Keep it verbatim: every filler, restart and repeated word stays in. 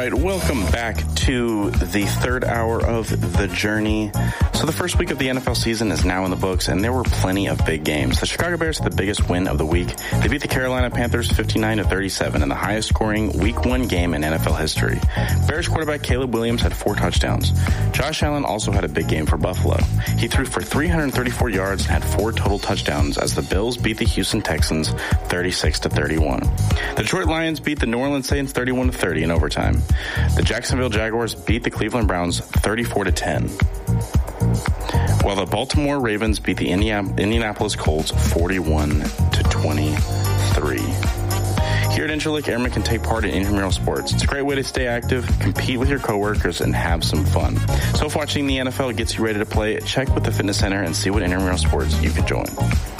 right, welcome back to the third hour of The Journey. So the first week of the N F L season is now in the books, and there were plenty of big games. The Chicago Bears had the biggest win of the week. They beat the Carolina Panthers fifty-nine to thirty-seven in the highest scoring week one game in N F L history. Bears quarterback Caleb Williams had four touchdowns. Josh Allen also had a big game for Buffalo. He threw for three hundred thirty-four yards and had four total touchdowns as the Bills beat the Houston Texans thirty-six to thirty-one. The Detroit Lions beat the New Orleans Saints thirty-one to thirty in overtime. The Jacksonville Jaguars beat the Cleveland Browns thirty-four to ten. While the Baltimore Ravens beat the Indianapolis Colts forty-one to twenty-three. Here at Interlake, Airmen can take part in intramural sports. It's a great way to stay active, compete with your coworkers, and have some fun. So if watching the N F L gets you ready to play, check with the fitness center and see what intramural sports you can join.